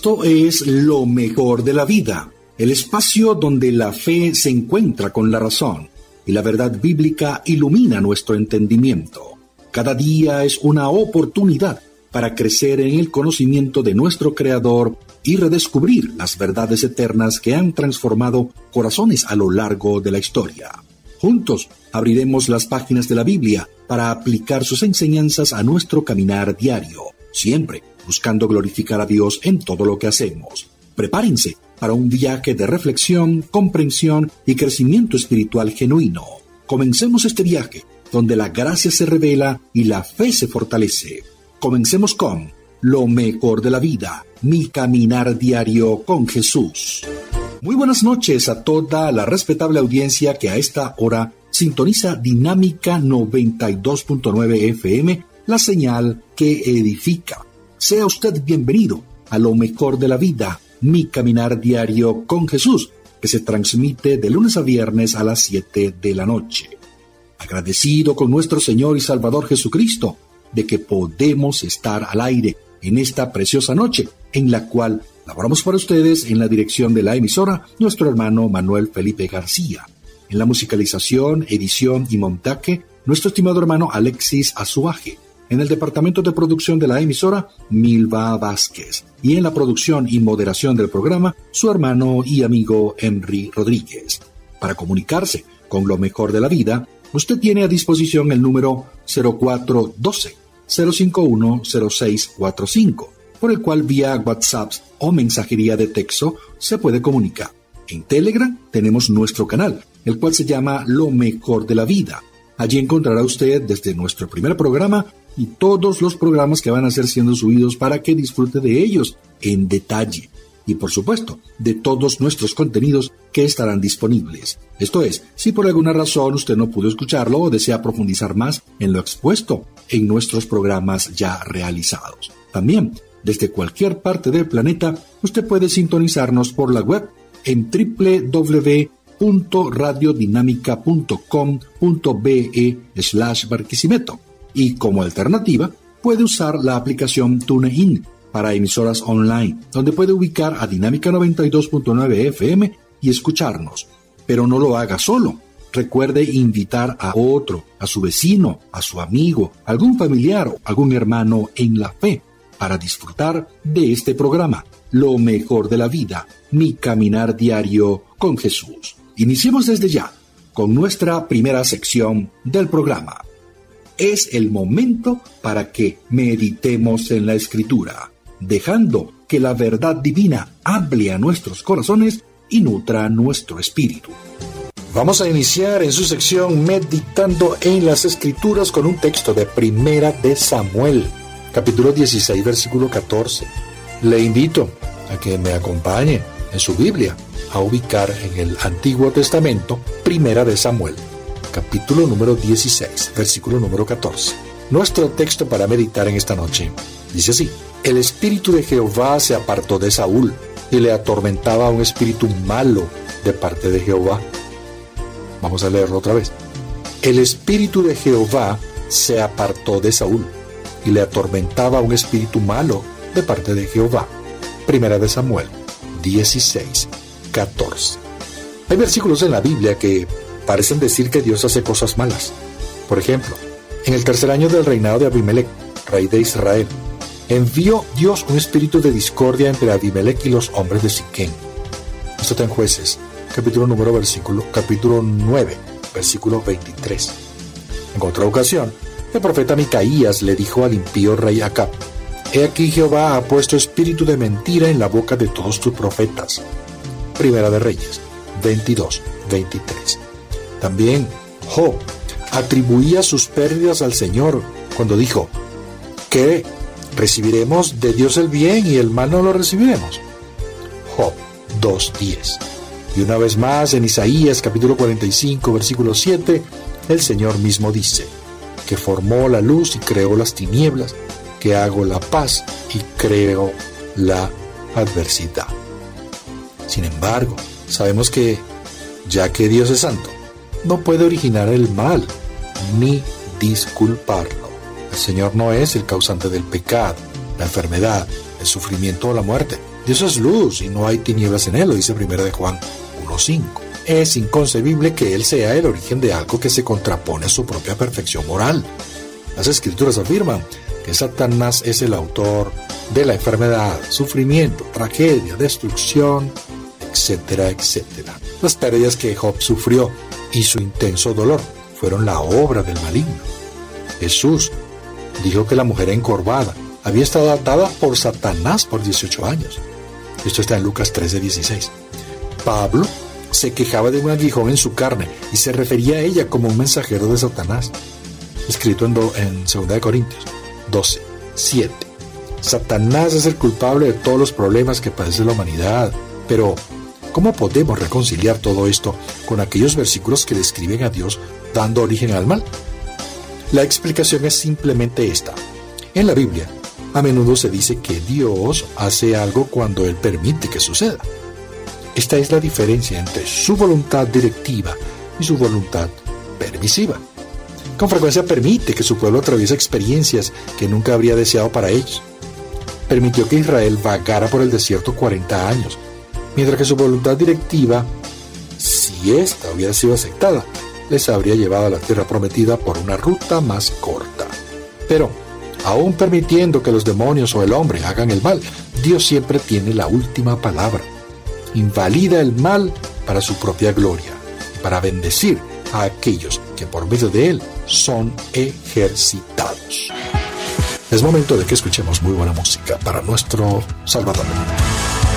Esto es Lo Mejor de la Vida, el espacio donde la fe se encuentra con la razón y la verdad bíblica ilumina nuestro entendimiento. Cada día es una oportunidad para crecer en el conocimiento de nuestro Creador y redescubrir las verdades eternas que han transformado corazones a lo largo de la historia. Juntos abriremos las páginas de la Biblia para aplicar sus enseñanzas a nuestro caminar diario, siempre buscando glorificar a Dios en todo lo que hacemos. Prepárense para un viaje de reflexión, comprensión y crecimiento espiritual genuino. Comencemos este viaje donde la gracia se revela y la fe se fortalece. Comencemos con Lo Mejor de la Vida, mi caminar diario con Jesús. Muy buenas noches a toda la respetable audiencia que a esta hora sintoniza Dinámica 92.9 FM, la señal que edifica. Sea usted bienvenido a Lo Mejor de la Vida, mi caminar diario con Jesús, que se transmite de lunes a viernes a las 7 de la noche. Agradecido con nuestro Señor y Salvador Jesucristo de que podemos estar al aire en esta preciosa noche, en la cual laboramos para ustedes en la dirección de la emisora nuestro hermano Manuel Felipe García. En la musicalización, edición y montaje, nuestro estimado hermano Alexis Azuaje. En el departamento de producción de la emisora, Milva Vázquez. Y en la producción y moderación del programa, su hermano y amigo Henry Rodríguez. Para comunicarse con Lo Mejor de la Vida, usted tiene a disposición el número 0412-051-0645, por el cual vía WhatsApp o mensajería de texto se puede comunicar. En Telegram tenemos nuestro canal, el cual se llama Lo Mejor de la Vida. Allí encontrará usted desde nuestro primer programa y todos los programas que van a ser siendo subidos para que disfrute de ellos en detalle. Y por supuesto, de todos nuestros contenidos que estarán disponibles. Esto es, si por alguna razón usted no pudo escucharlo o desea profundizar más en lo expuesto en nuestros programas ya realizados. También, desde cualquier parte del planeta, usted puede sintonizarnos por la web en www.radiodinamica.com.be/Barquisimeto. Y como alternativa, puede usar la aplicación TuneIn para emisoras online, donde puede ubicar a Dinámica 92.9 FM y escucharnos. Pero no lo haga solo. Recuerde invitar a otro, a su vecino, a su amigo, algún familiar o algún hermano en la fe, para disfrutar de este programa, Lo Mejor de la Vida, mi caminar diario con Jesús. Iniciemos desde ya con nuestra primera sección del programa. Es el momento para que meditemos en la Escritura, dejando que la verdad divina hable a nuestros corazones y nutra nuestro espíritu. Vamos a iniciar en su sección Meditando en las Escrituras con un texto de Primera de Samuel, capítulo 16, versículo 14. Le invito a que me acompañe en su Biblia a ubicar en el Antiguo Testamento Primera de Samuel, capítulo número 16, versículo número 14. Nuestro texto para meditar en esta noche dice así: El espíritu de Jehová se apartó de Saúl y le atormentaba un espíritu malo de parte de Jehová. Vamos a leerlo otra vez. El espíritu de Jehová se apartó de Saúl y le atormentaba un espíritu malo de parte de Jehová. Primera de Samuel 16, 14. Hay versículos en la Biblia que parecen decir que Dios hace cosas malas. Por ejemplo, en el tercer año del reinado de Abimelec, rey de Israel, envió Dios un espíritu de discordia entre Abimelec y los hombres de Siquem. Esto está en Jueces, capítulo 9, versículo 23. En otra ocasión, el profeta Micaías le dijo al impío rey Acab: He aquí Jehová ha puesto espíritu de mentira en la boca de todos tus profetas. Primera de Reyes 22, 23. También Job atribuía sus pérdidas al Señor cuando dijo: ¿qué? ¿Recibiremos de Dios el bien y el mal no lo recibiremos? Job 2:10. Y una vez más en Isaías capítulo 45 versículo 7, el Señor mismo dice: que formó la luz y creó las tinieblas, que hago la paz y creo la adversidad. Sin embargo, sabemos que, ya que Dios es santo, no puede originar el mal ni disculparlo. El Señor no es el causante del pecado, la enfermedad, el sufrimiento o la muerte. Dios es luz y no hay tinieblas en él, lo dice 1 de Juan 1:5. Es inconcebible que él sea el origen de algo que se contrapone a su propia perfección moral. Las Escrituras afirman que Satanás es el autor de la enfermedad, sufrimiento, tragedia, destrucción, etcétera, etcétera. Las pérdidas que Job sufrió y su intenso dolor fueron la obra del maligno. Jesús dijo que la mujer encorvada había estado atada por Satanás por 18 años. Esto está en Lucas 13:16. Pablo se quejaba de un aguijón en su carne y se refería a ella como un mensajero de Satanás. Escrito en 2 de Corintios 12:7. Satanás es el culpable de todos los problemas que padece la humanidad. Pero, ¿cómo podemos reconciliar todo esto con aquellos versículos que describen a Dios dando origen al mal? La explicación es simplemente esta. En la Biblia, a menudo se dice que Dios hace algo cuando Él permite que suceda. Esta es la diferencia entre su voluntad directiva y su voluntad permisiva. Con frecuencia permite que su pueblo atraviese experiencias que nunca habría deseado para ellos. Permitió que Israel vagara por el desierto 40 años, mientras que su voluntad directiva, si ésta hubiera sido aceptada, les habría llevado a la tierra prometida por una ruta más corta. Pero, aún permitiendo que los demonios o el hombre hagan el mal, Dios siempre tiene la última palabra. Invalida el mal para su propia gloria y para bendecir a aquellos que por medio de él son ejercitados. Es momento de que escuchemos muy buena música para nuestro Salvador.